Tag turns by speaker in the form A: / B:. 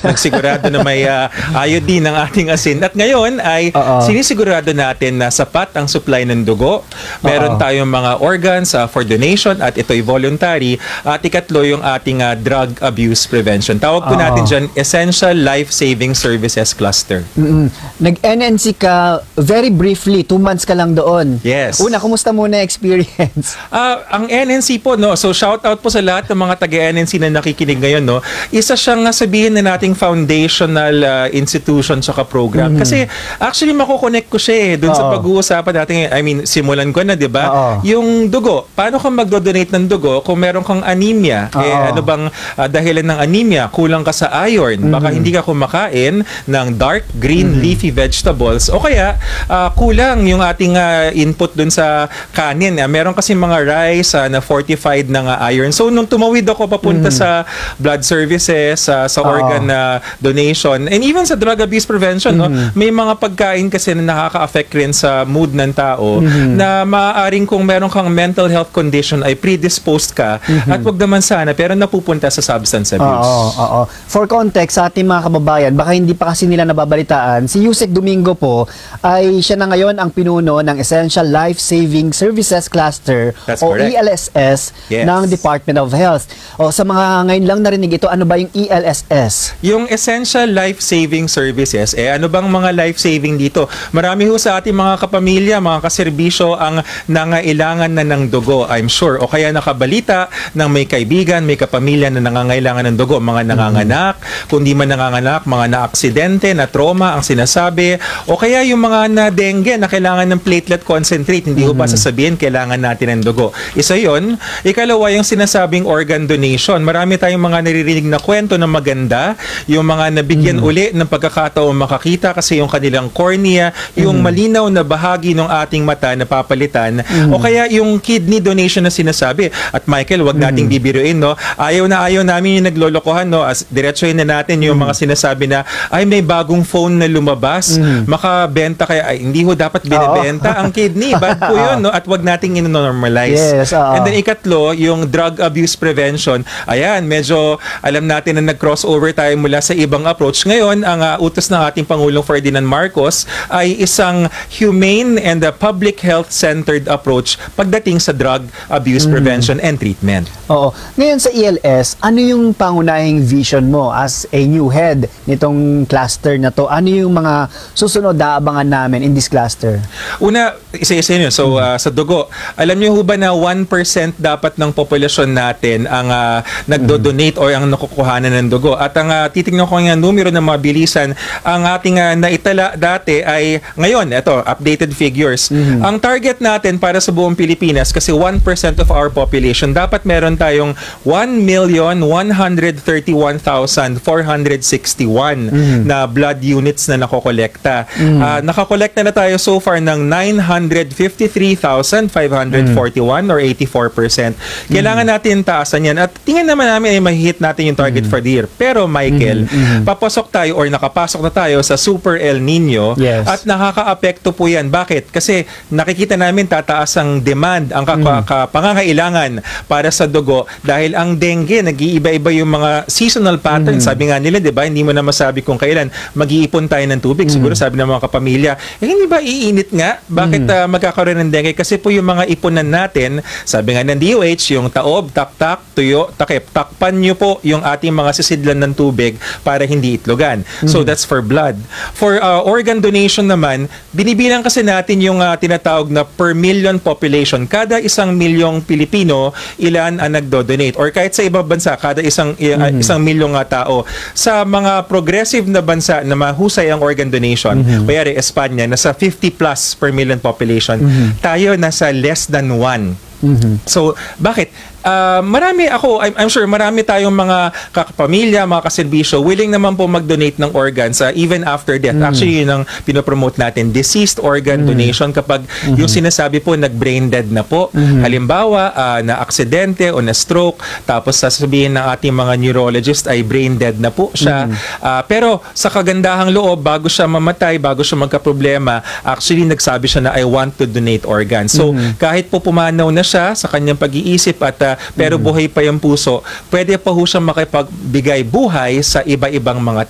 A: nagsigurado na may iodine ng ating asin. At ngayon ay sinisigurado natin na sapat ang supply ng dugo. Meron tayong mga organs for donation at ito'y voluntary. At ikatlo yung ating drug abuse prevention. Tawag po natin dyan Essential Life Saving Services Cluster.
B: Nag-NNC ka very briefly, 2 months ka lang doon.
A: Yes.
B: Una, kumusta muna yung experience?
A: Ang NNC po, no, so shout out po sa lahat ng mga taga-NNC na nakikinig ngayon, no. Isa siyang sabihin na nating foundational institution tsaka program. Kasi actually makukonect ko siya doon sa pag-uusapan natin. I mean, simulan ko na, di ba? Yung dugo, paano ka magdo-donate ng dugo kung meron kang anemia? Ano bang dahilan ng anemia? Kulang ka sa iron. Baka hindi ka kumakain ng dark green leafy vegetables o kaya kulang yung ating input dun sa kanin. Meron kasi mga rice na fortified ng iron. So nung tumawid ako papunta sa blood services, sa organ donation, and even sa drug abuse prevention, no, may mga pagkain kasi na nakaka-affect rin sa mood ng tao na maaaring kung meron kang mental health condition ay predisposed ka at wag naman sana pero napupunta sa substance abuse.
B: For context, sa ating mga kababayan, baka hindi pa kasi nila nababalitaan, si Yusek Domingo po ay siya na ngayon ang pinuno ng Essential Life Saving Services Cluster o ELSS ng Department of Health. Sa mga ngayon lang narinig ito, ano ba yung ELSS?
A: Yung Essential Life Saving Services, ano bang mga life saving dito? Marami ho sa ating mga kapamilya, mga kaserbisyo ang nangailangan na ng dugo, I'm sure. O kaya nakabalita ng may kaibigan, may kapamilya na nangangailangan ng dugo, mga nanganganak, kung di man nanganganak, mga na-aksidente, na trauma ang sinasabi, o kaya yung mga na dengue na kailangan ng platelet concentrate, hindi ko pa sasabihin kailangan natin ng dugo. Isa yon. Ikalawa, yung sinasabing organ donation. Marami tayong mga naririnig na kwento na maganda, yung mga nabigyan uli ng pagkakataon makakita kasi yung kanilang cornea, yung malinaw na bahagi ng ating mata na papalitan, o kaya yung kidney donation na sinasabi. At Michael, wag nating bibiruin, no? Ayaw namin yung naglolokohan, no? As diretsuhin na natin yung mga sinasabi na ay may bagong phone na lumabas, makabenta kaya ay hindi ho dapat binebenta ang kidney. Bad po yun, no? At wag nating in-normalize. And then ikatlo, yung drug abuse prevention. Ayan, medyo alam natin na nag-crossover tayo mula sa ibang approach. Ngayon, ang utos ng ating Pangulong Ferdinand Marcos ay isang humane and public health-centered approach pagdating sa drug abuse prevention and treatment.
B: Ngayon sa ELS, ano yung pangunahing vision mo as a new head nitong cluster na to? Ano yung mga susunod na abangan namin in this cluster?
A: Una, isa-isa yun. So, sa dugo, alam niyo ho ba na 1% dapat ng populasyon natin ang nagdo-donate o ang nakukuhanan ng dugo? At ang titignan ko nga numero ng mga bilisan, ang ating naitala dati ay, ngayon, ito, updated figures. Ang target natin para sa buong Pilipinas, kasi 1% of our population, dapat meron tayong 1,131,461 na blood units na nakokolekta. Nakakolekta na tayo so far ng 953,541 or 84%. Kailangan natin taasan yan. At tingin naman namin ay mahihit natin yung target for the year. Pero Michael, papasok tayo or nakapasok na tayo sa Super El Nino at nakaka-apekto po yan. Bakit? Kasi nakikita namin tataas ang demand, ang pangangailangan para sa dugo dahil ang dengue, nag-iiba-iba yung mga seasonal pattern. Sabi nga nila, di ba, hindi mo na masabi kung kailan mag-iipon tayo ng tubig. Siguro sabi ng mga kapamilya, hindi ba iinit nga? Bakit magkakaroon ng dengue? Kasi po yung mga ipunan natin, sabi nga ng DOH, yung taob, taktak, tuyo, takip, takpan nyo po yung ating mga sisidlan ng tubig para hindi itlogan. So that's for blood. For organ donation naman, binibilang kasi natin yung tinatawag na per million population. Kada 1,000,000 Pilipino, ilan ang nagdo-donate? Or kahit sa ibang bansa, kada 1,000,000 tao. Sa mga progressive na bansa na mahusay ang organ donation, kaya Espanya, nasa 50 plus per million population. Tayo nasa less than 1. So, bakit? Marami I'm sure marami tayong mga kakapamilya, mga kaserbisyo willing naman po mag-donate ng organs even after death. Actually, yun ang pinopromote natin, deceased organ donation kapag yung sinasabi po nag-brain dead na po. Halimbawa, na aksidente o na stroke, tapos sasabihin ng ating mga neurologist ay brain dead na po siya. Pero sa kagandahang loob, bago siya mamatay, bago siya magka-problema, actually nagsabi siya na I want to donate organs. So, kahit po pumanaw na siya sa kanyang pag-iisip at pero buhay pa yung puso, pwede pa ho siyang makipagbigay buhay sa iba-ibang mga